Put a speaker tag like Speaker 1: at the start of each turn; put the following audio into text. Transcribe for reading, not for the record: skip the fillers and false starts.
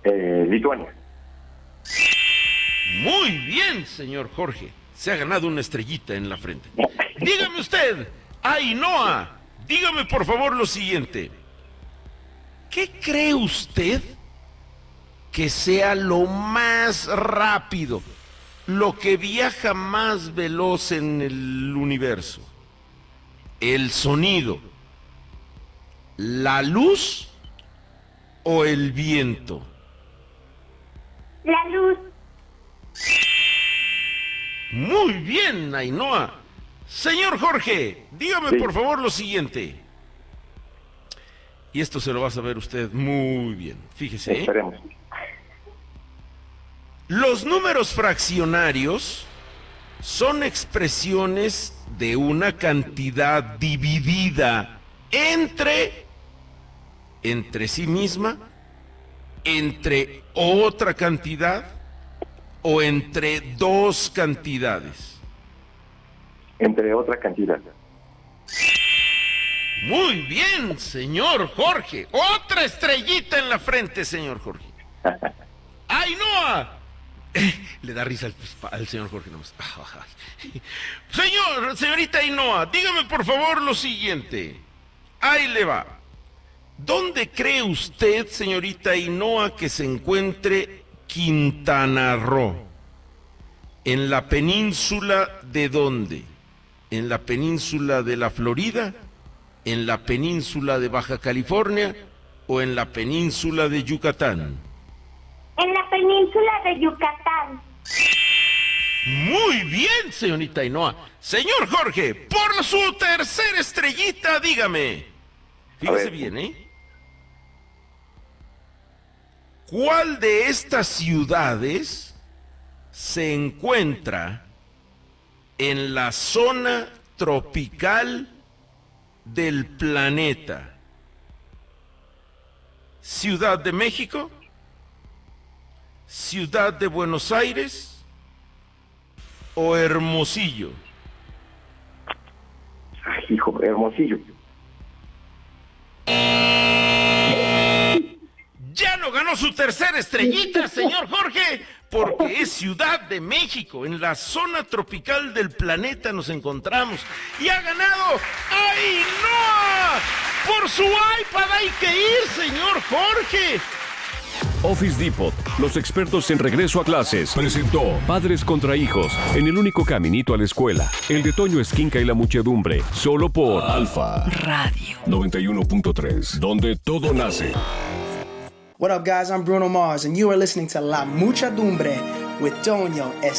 Speaker 1: Lituania.
Speaker 2: Muy bien, señor Jorge. Se ha ganado una estrellita en la frente. Dígame usted, Ainhoa, dígame por favor lo siguiente. ¿Qué cree usted que sea lo más rápido, lo que viaja más veloz en el universo? ¿El sonido, la luz o el viento?
Speaker 3: La luz.
Speaker 2: Muy bien, Ainhoa. Señor Jorge, dígame
Speaker 1: Sí.
Speaker 2: por favor lo siguiente. Y esto se lo va a saber usted muy bien. Fíjese, ¿eh?
Speaker 1: Esperemos.
Speaker 2: Los números fraccionarios son expresiones de una cantidad dividida entre sí misma, entre otra cantidad o entre dos cantidades.
Speaker 1: Entre otra cantidad.
Speaker 2: Muy bien, señor Jorge. Otra estrellita en la frente, señor Jorge. ¡Ainhoa! Le da risa al señor Jorge nomás. Señorita Ainhoa, dígame por favor lo siguiente. Ahí le va. ¿Dónde cree usted, señorita Ainhoa, que se encuentre Quintana Roo? ¿En la península de dónde? ¿En la península de la Florida? ¿En la península de Baja California? ¿O en la península de Yucatán?
Speaker 3: En la península de Yucatán.
Speaker 2: Muy bien, señorita Ainhoa. Señor Jorge, por su tercera estrellita, dígame. Fíjese
Speaker 1: ver.
Speaker 2: bien, ¿eh? ¿Cuál de estas ciudades se encuentra en la zona tropical del planeta? ¿Ciudad de México? ¿Ciudad de Buenos Aires? ¿O Hermosillo?
Speaker 1: Ay, hijo, Hermosillo.
Speaker 2: Ya no ganó su tercera estrellita, señor Jorge, porque es Ciudad de México. En la zona tropical del planeta nos encontramos. Y ha ganado Ainhoa. Por su iPad hay que ir, señor Jorge.
Speaker 4: Office Depot, los expertos en regreso a clases, presentó Padres contra Hijos, en el único caminito a la escuela. El de Toño Esquinca y la muchedumbre, solo por Alfa Radio 91.3, donde todo nace.
Speaker 5: What up, guys? I'm Bruno Mars, and you are listening to La Muchedumbre with Toño Esquinca.